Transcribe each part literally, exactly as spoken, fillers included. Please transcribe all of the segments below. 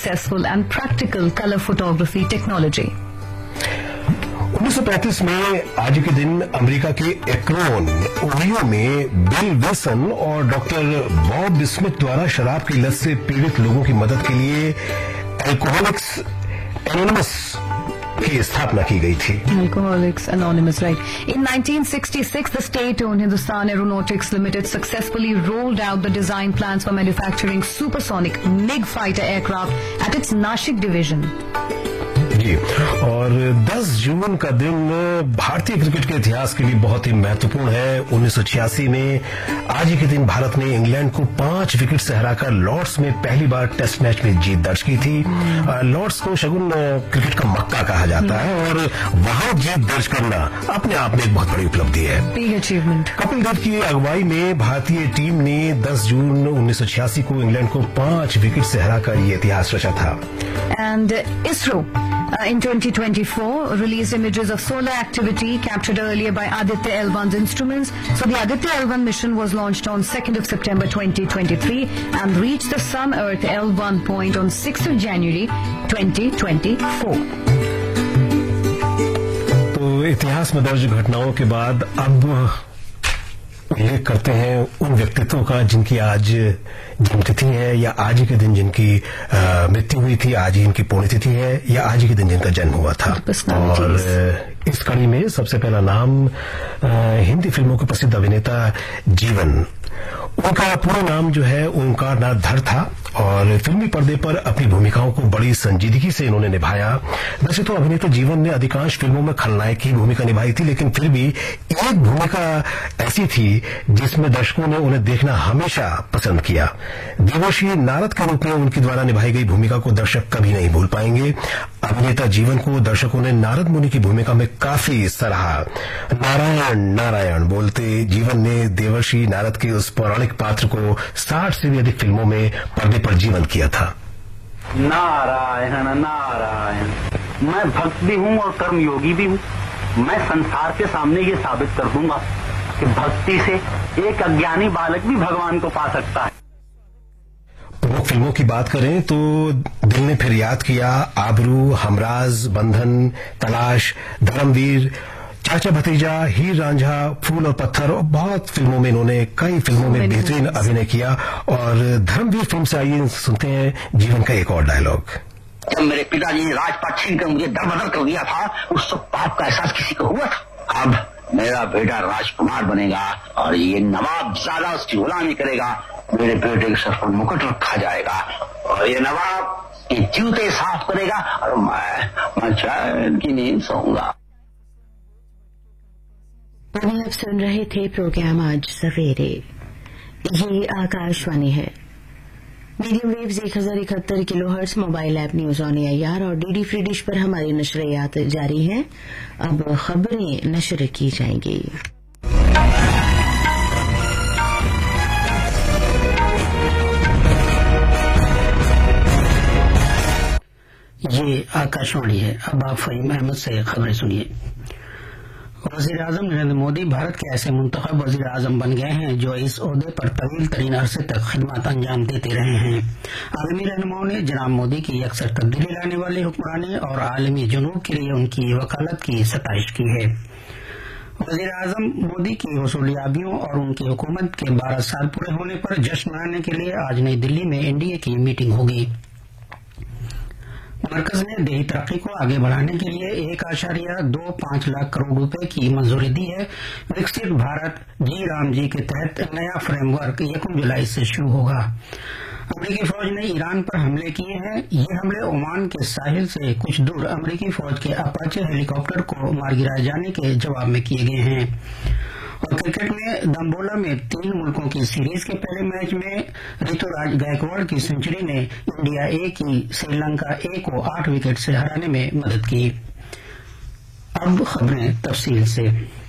successful and practical color photography technology. उन्नीस सौ पैंतीस में आज के दिन अमेरिका के एक्रोन ओहियो में बिल विल्सन और डॉक्टर बॉब स्मिथ द्वारा शराब की लत से पीड़ित लोगों की मदद के लिए अल्कोहलिक्स एनोनिमस की स्थापना की गई थी. Alcoholics Anonymous, right. In nineteen sixty-six, the state-owned Hindustan Aeronautics Limited successfully rolled out the design plans for manufacturing supersonic MiG fighter aircraft at its Nashik division. जी, और दस जून का दिन भारतीय क्रिकेट के इतिहास के लिए बहुत ही महत्वपूर्ण है. उन्नीस सौ छियासी में आज ही के दिन भारत ने इंग्लैंड को पांच विकेट से हराकर लॉर्ड्स में पहली बार टेस्ट मैच में जीत दर्ज की थी. लॉर्ड्स को शगुन क्रिकेट का मक्का कहा जाता है और वहां जीत दर्ज करना अपने आप में एक बहुत बड़ी उपलब्धि है. Big achievement. कपिल देव की अगुवाई में भारतीय टीम ने दस जून उन्नीस सौ छियासी को इंग्लैंड को पांच विकेट से हराकर ये इतिहास रचा था. And ISRO uh, in twenty twenty-four released images of solar activity captured earlier by Aditya L one's instruments. So the Aditya L one mission was launched on second of September twenty twenty-three and reached the Sun-Earth L one point on sixth of January twenty twenty-four. तो इतिहास में दर्ज घटनाओं के बाद अब उल्लेख करते हैं उन व्यक्तित्वों का जिनकी आज जन्मतिथि है या आज ही के दिन जिनकी मृत्यु हुई थी, आज ही इनकी पुण्यतिथि है या आज ही के दिन जिनका जन्म हुआ था. और इस कड़ी में सबसे पहला नाम हिंदी फिल्मों के प्रसिद्ध अभिनेता जीवन. उनका पूरा नाम जो है ओंकार नाथ धर था और फिल्मी पर्दे पर अपनी भूमिकाओं को बड़ी संजीदगी से इन्होंने निभाया. वैसे तो अभिनेता जीवन ने अधिकांश फिल्मों में खलनायक की भूमिका निभाई थी, लेकिन फिर भी एक भूमिका ऐसी थी जिसमें दर्शकों ने उन्हें देखना हमेशा पसंद किया. देवर्षि नारद के रूप में उनके द्वारा निभाई गई भूमिका को दर्शक कभी नहीं भूल पाएंगे. अभिनेता जीवन को दर्शकों ने नारद मुनि की भूमिका में काफी सराहा. नारायण नारायण बोलते जीवन ने देवर्षि नारद के उस पौराणिक पात्र को साठ से भी अधिक फिल्मों में पर्दे पर जीवन किया था. नारायण नारायण, मैं भक्त भी हूँ और कर्मयोगी भी हूँ. मैं संसार के सामने ये साबित कर दूंगा कि भक्ति से एक अज्ञानी बालक भी भगवान को पा सकता है. प्रमुख फिल्मों की बात करें तो दिल ने फिर याद किया, आबरू, हमराज, बंधन, तलाश, धर्मवीर, चाचा भतीजा, हीर रांझा, फूल और पत्थर और बहुत फिल्मों में इन्होंने कई फिल्मों में बेहतरीन अभिनय किया. और धर्मवीर फिल्म से आइए सुनते हैं जीवन का एक और डायलॉग. जब मेरे पिताजी ने राजपाट छीन कर मुझे दरबदर कर दिया था, उस वक्त पाप का एहसास किसी को हुआ था? अब मेरा बेटा राजकुमार बनेगा और ये नवाब ज्यादा उसकी गुलामी करेगा. मेरे बेटे के सर पर मुकुट रखा जाएगा और ये नवाब ये जूते साफ करेगा और मैं मैं चैन की नींद सोऊंगा. आप सुन रहे थे प्रोग्राम आज सवेरे. ये आकाशवाणी है. मीडियम वेव्स एक हजार इकहत्तर kilo hertz, mobile app news on AIR और डीडी फ्री डिश पर हमारी नशरियात जारी हैं. अब खबरें नशर की जाएंगी. ये आकाशवाणी है. अब आप फहीम अहमद से खबरें सुनिए. वजीर आजम नरेंद्र मोदी भारत के ऐसे मुंतखब वजीर आजम बन गए हैं जो इस ओहदे पर तवील तरीन अरसे तक खिदमत अंजाम देते रहे हैं. आलमी रहनुमाओं ने जनाब मोदी की अक्सर तब्दीली लाने वाली हुक्मरानी और आलमी जुनूब के लिए उनकी वकालत की सताइश की है. वजीर आजम मोदी की वसूलियाबियों और उनकी हुकूमत के बारह साल पूरे होने पर जश्न मनाने के लिए आज नई दिल्ली में एनडीए की मीटिंग होगी. मरकज ने देही तरक्की को आगे बढ़ाने के लिए एक आशारिया दो पांच लाख करोड़ रुपए की मंजूरी दी है. विकसित भारत जी राम जी के तहत नया फ्रेमवर्क यकम जुलाई से शुरू होगा. अमरीकी फौज ने ईरान पर हमले किए हैं. ये हमले ओमान के साहिल से कुछ दूर अमरीकी फौज के अपाचे हेलीकॉप्टर को मार गिराए जाने के जवाब में किए गए हैं. और क्रिकेट में दम्बोला में तीन मुल्कों की सीरीज के पहले मैच में ऋतुराज गायकवाड़ की सेंचुरी ने इंडिया ए की श्रीलंका ए को आठ विकेट से हराने में मदद की. अब खबरें तफसील से.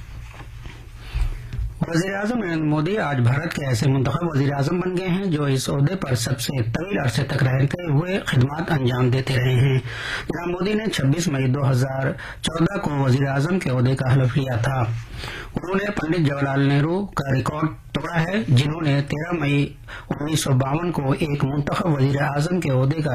वजीर आजम नरेंद्र मोदी आज भारत के ऐसे मुंतखब वजीर आजम बन गए हैं जो इस ओहदे पर सबसे तवील अरसे तक रहते हुए खिदमत अंजाम देते रहे हैं. जनाब मोदी ने छब्बीस मई दो हजार चौदह को वजीर आजम के ओहदे का हलफ लिया था. उन्होंने पंडित जवाहरलाल नेहरू का रिकॉर्ड तोड़ा है जिन्होंने तेरह मई उन्नीस सौ बावन को एक मुंतखब वजीर आजम के ओहदे का